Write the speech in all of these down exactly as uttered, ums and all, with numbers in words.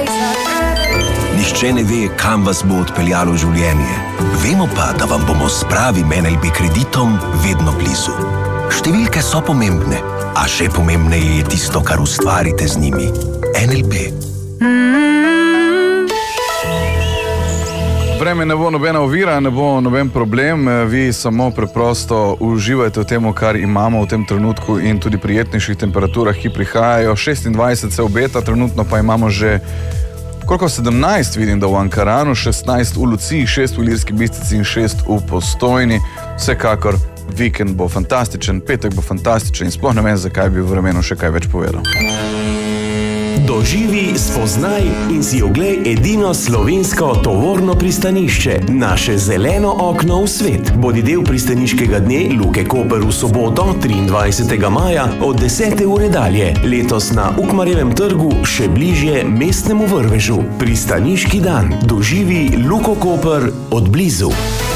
Nihče ne ve, kam vas bo odpeljalo življenje. Vemo pa, da vam bomo s pravim en el be kreditom vedno blizu. Številke so pomembne, a še pomembneje je tisto, kar ustvarite z njimi. en el be. Vreme ne bo nobena ovira, ne bo noben problem, vi samo preprosto uživajte v tem, kar imamo v tem trenutku in tudi prijetnejših temperaturah, ki prihajajo. šestindvajset se obeta, trenutno pa imamo že koliko sedemnajst, vidim, da v Ankaranu, šestnajst v Luciji, šest v Ilirski Bistrici in šest v Postojni. Vsekakor vikend bo fantastičen, petek bo fantastičen in sploh ne vem, zakaj bi v vremenu še kaj več povedal. Doživi, spoznaj in si oglej edino slovensko tovorno pristanišče, naše zeleno okno v svet. Bodi del pristaniškega dne Luke Koper v soboto, triindvajsetega maja od desete ure dalje. Letos na Ukmarjevem trgu, še bližje mestnemu vrvežu. Pristaniški dan. Doživi Luko Koper od blizu.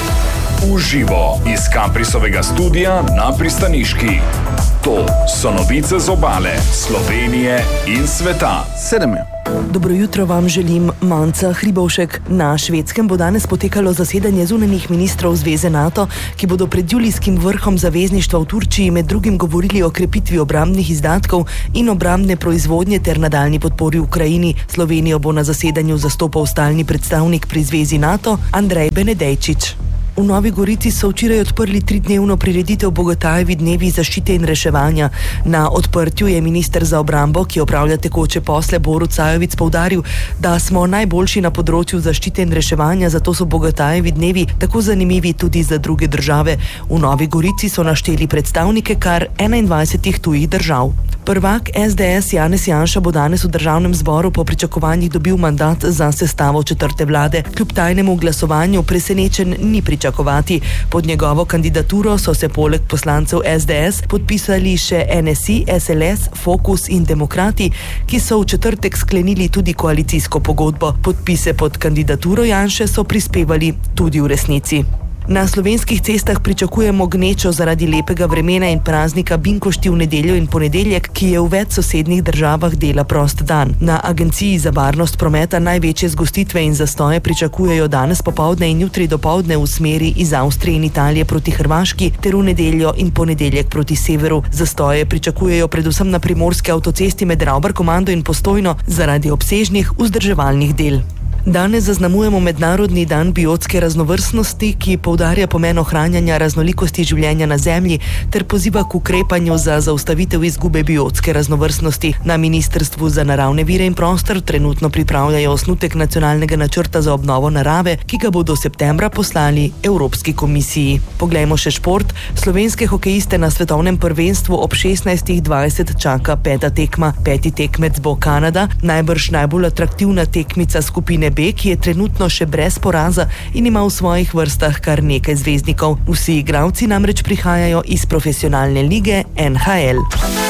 Uživo iz Kaprisovega studia na pristaniški. To so novice z obale, Slovenije in sveta. Sedem je. Dobro jutro vam želim, Manca Hribovšek. Na Švedskem bo danes potekalo zasedanje zunanjih ministrov Zveze NATO, ki bodo pred julijskim vrhom zavezništva v Turčiji med drugim govorili o krepitvi obrambnih izdatkov in obrambne proizvodnje ter nadaljnji podpori Ukrajini. Slovenijo bo na zasedanju zastopal stalni predstavnik pri Zvezi NATO Andrej Benedejčič. V Novi Gorici so včeraj odprli tridnevno prireditev Bogotajevi dnevi zaščite in reševanja. Na odprtju je minister za obrambo, ki opravlja tekoče posle, Borut Sajovic, poudaril, da smo najboljši na področju zaščite in reševanja, zato so Bogotajevi dnevi tako zanimivi tudi za druge države. V Novi Gorici so našteli predstavnike kar enaindvajsetih tujih držav. Prvak es de es Janez Janša bo danes v državnem zboru po pričakovanjih dobil mandat za sestavo četrte vlade. Kljub tajnemu glasovanju presenečen ni pričakovati. Pod njegovo kandidaturo so se poleg poslancev es de es podpisali še en es i, es el es, Fokus in Demokrati, ki so v četrtek sklenili tudi koalicijsko pogodbo. Podpise pod kandidaturo Janše so prispevali tudi v resnici. Na slovenskih cestah pričakujemo gnečo zaradi lepega vremena in praznika Binkošti v nedeljo in ponedeljek, ki je v več sosednjih državah dela prost dan. Na Agenciji za varnost prometa največje zgostitve in zastoje pričakujejo danes popoldne in jutri dopoldne v smeri iz Avstrije in Italije proti Hrvaški ter v nedeljo in ponedeljek proti severu. Zastoje pričakujejo predvsem na primorski avtocesti med Ravbar-Komando in Postojno zaradi obsežnih vzdrževalnih del. Danes zaznamujemo Mednarodni dan biotske raznovrstnosti, ki poudarja pomen ohranjanja raznolikosti življenja na Zemlji ter poziva k ukrepanju za zaustavitev izgube biotske raznovrstnosti. Na Ministrstvu za naravne vire in prostor trenutno pripravljajo osnutek nacionalnega načrta za obnovo narave, ki ga bodo septembra poslali Evropski komisiji. Poglejmo še šport. Slovenske hokejiste na svetovnem prvenstvu ob šestnajstih dvajset čaka peta tekma. Peti tekmec bo Kanada, najbrž najbolj atraktivna tekmica skupine B, ki je trenutno še brez poraza in ima v svojih vrstah kar nekaj zvezdnikov. Vsi igralci namreč prihajajo iz profesionalne lige en ha el.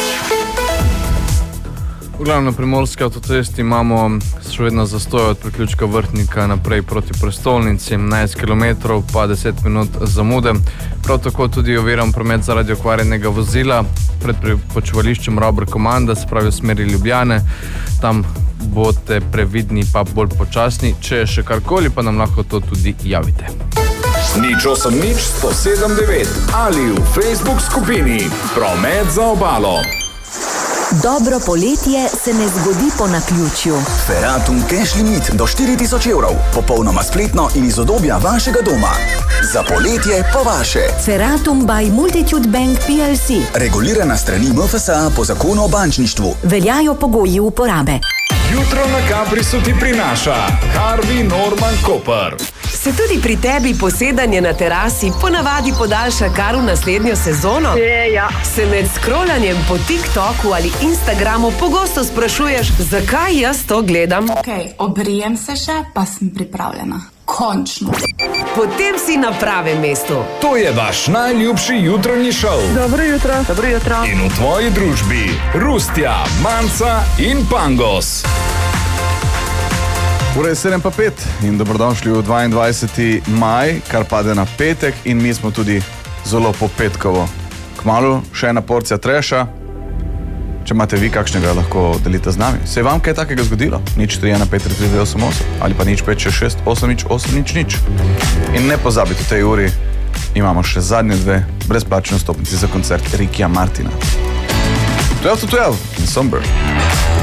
V glavnem na primorski avtocesti imamo še vedno zastoj od priključka Vrhnika naprej proti prestolnici, enajst kilometrov pa deset minut zamude. Prav tako tudi oviran promet zaradi okvarjenega vozila pred počivališčem Ravbar-Komanda, se pravi v smeri Ljubljane. Tam boste previdni pa bolj počasni. Če je še karkoli, pa nam lahko to tudi javite. Nič osem nič sto sedem devet ali v Facebook skupini Promet za obalo. Dobro poletje se ne zgodi po naključju. Feratum cash limit do štiri tisoč evrov. Popolnoma spletno in iz udobja vašega doma. Za poletje po vaše. Feratum by Multitude Bank P L C. Regulirana strani M F S A po zakonu o bančništvu. Veljajo pogoji uporabe. Jutro na Kaprisu ti prinaša Harvey Norman Koper. Se tudi pri tebi posedanje na terasi ponavadi podaljša kar v naslednjo sezono? Je, ja. Se med scrollanjem po TikToku ali Instagramu pogosto sprašuješ, zakaj jaz to gledam? Ok, obrijem se še, pa sem pripravljena. Končno. Potem si na pravem mestu. To je vaš najljubši jutranji šov. Dobro jutro. Dobro jutro. In v tvoji družbi Rustja, Manca in Pangos. Ura je sedem pa pet in dobrodošli v dvaindvajseti maj, kar pade na petek in mi smo tudi zelo popetkovo. Kmalu še ena porcija treša. Če imate vi kakšnega, lahko delite z nami. Se je vam kaj takega zgodilo? Nič tri ena pet tri tri dve osem osem ali pa nič pet šest šest osem nič osem nič nič. In ne pozabite, v tej uri imamo še zadnje dve brezplačne vstopnice za koncert Rikija Martina. dvanajst to dvanajst in Somber.